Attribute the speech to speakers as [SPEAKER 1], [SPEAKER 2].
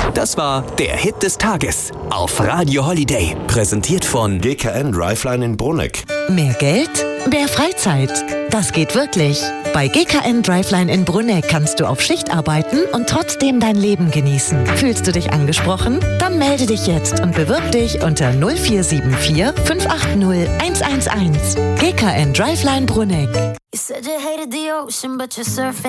[SPEAKER 1] Das war der Hit des Tages auf Radio Holiday. Präsentiert von
[SPEAKER 2] GKN Driveline in Bruneck.
[SPEAKER 3] Mehr Geld? Mehr Freizeit. Das geht wirklich. Bei GKN Driveline in Bruneck kannst du auf Schicht arbeiten und trotzdem dein Leben genießen. Fühlst du dich angesprochen? Dann melde dich jetzt und bewirb dich unter 0474 580 111. GKN Driveline Bruneck.
[SPEAKER 4] You said you hated the ocean, but you're surfing.